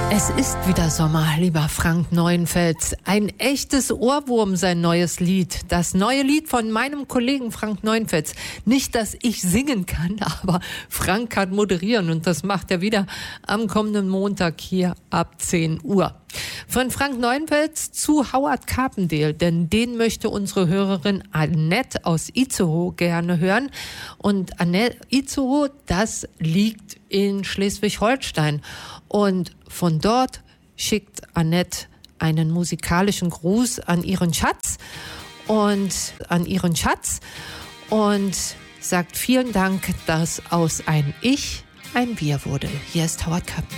Es ist wieder Sommer, lieber Frank Neuenfels. Ein echtes Ohrwurm, sein neues Lied. Das neue Lied von meinem Kollegen Frank Neuenfels. Nicht, dass ich singen kann, aber Frank kann moderieren und das macht er wieder am kommenden Montag hier ab 10 Uhr. Von Frank Neuenfels zu Howard Carpendale, denn den möchte unsere Hörerin Annette aus Itzehoe gerne hören. Und Annette, Itzehoe, das liegt in Schleswig-Holstein. Und von dort schickt Annette einen musikalischen Gruß an ihren Schatz und sagt vielen Dank, dass aus ein Ich ein Wir wurde. Hier ist Howard Carpendale.